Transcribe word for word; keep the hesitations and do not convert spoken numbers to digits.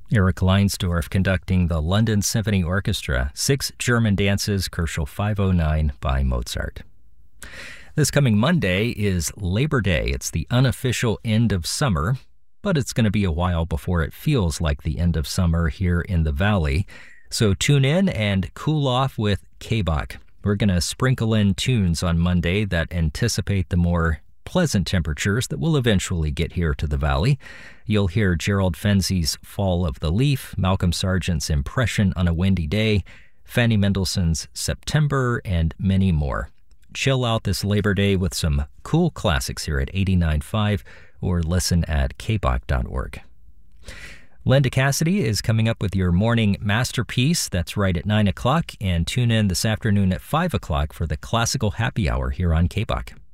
Eric Leinsdorf conducting the London Symphony Orchestra, Six German Dances, Kochel five oh nine by Mozart. This coming Monday is Labor Day. It's the unofficial end of summer, but it's going to be a while before it feels like the end of summer here in the Valley. So tune in and cool off with K B O C. We're going to sprinkle in tunes on Monday that anticipate the more pleasant temperatures that will eventually get here to the Valley. You'll hear Gerald Fenzi's Fall of the Leaf, Malcolm Sargent's Impression on a Windy Day, Fanny Mendelssohn's September, and many more. Chill out this Labor Day with some cool classics here at eighty-nine point five or listen at k b o c dot org. Linda Cassidy is coming up with your morning masterpiece. That's right at nine o'clock, and tune in this afternoon at five o'clock for the Classical Happy Hour here on K B O C.